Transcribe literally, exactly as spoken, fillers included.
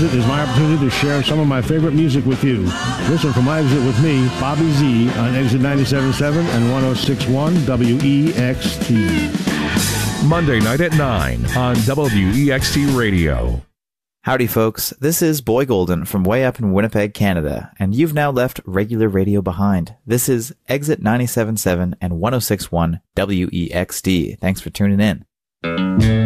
Exit is my opportunity to share some of my favorite music with you. Listen for My Exit with me, Bobby Z, on Exit ninety-seven point seven and one oh six point one W E X T. Monday night at nine on W E X T Radio. Howdy, folks. This is Boy Golden from way up in Winnipeg, Canada, and you've now left regular radio behind. This is Exit ninety-seven point seven and one oh six point one W E X T. Thanks for tuning in.